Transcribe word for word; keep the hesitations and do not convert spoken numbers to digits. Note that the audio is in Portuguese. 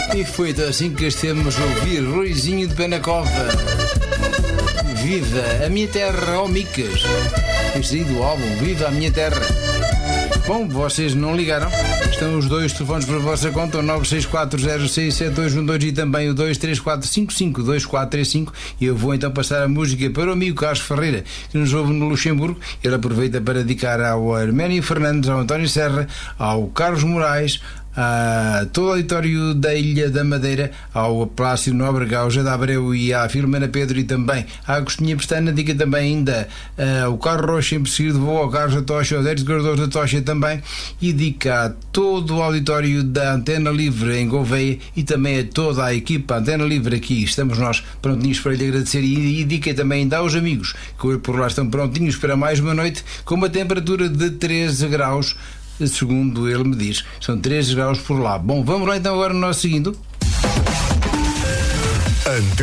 E foi então assim que estamos a ouvir Ruizinho de Penacova. Viva a minha terra, ó Micas. Este aí do álbum, Viva a minha terra. Bom, vocês não ligaram. Estão os dois telefones para a vossa conta, o nove seis quatro zero seis sete dois um dois e também o dois três quatro cinco cinco dois quatro três cinco. E eu vou então passar a música para o amigo Carlos Ferreira, que nos ouve no Luxemburgo. Ele aproveita para dedicar ao Arménio Fernandes, ao António Serra, ao Carlos Moraes, a todo o auditório da Ilha da Madeira, ao Plácido Nóbrega, ao Jada Abreu e à Filomena Pedro e também à Agostinha Pestana. Diga também ainda uh, o Carlos Rocha, em seguida vou ao Carlos da Tocha, ao Dério Guardadores da Tocha também, e dedica a todo o auditório da Antena Livre em Gouveia e também a toda a equipa Antena Livre aqui. Estamos nós prontinhos para lhe agradecer, e, e dica também ainda aos amigos que por lá estão prontinhos para mais uma noite com uma temperatura de treze graus. Segundo ele me diz, são treze graus por lá. Bom, vamos lá então agora no nosso seguindo.